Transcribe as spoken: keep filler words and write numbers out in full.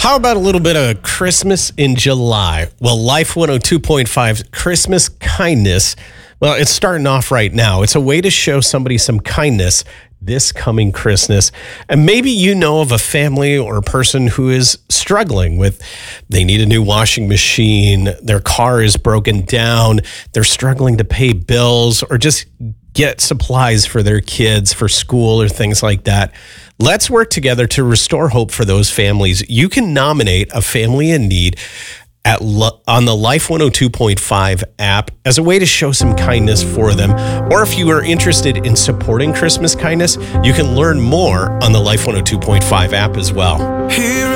How about a little bit of Christmas in July? Well, Life one oh two point five Christmas Kindness, well, it's starting off right now. It's a way to show somebody some kindness this coming Christmas. And maybe you know of a family or a person who is struggling with, they need a new washing machine, their car is broken down, they're struggling to pay bills or just get supplies for their kids for school or things like that. Let's work together to restore hope for those families. You can nominate a family in need at on the Life one oh two point five app as a way to show some kindness for them. Or if you are interested in supporting Christmas kindness, you can learn more on the Life one oh two point five app as well. Here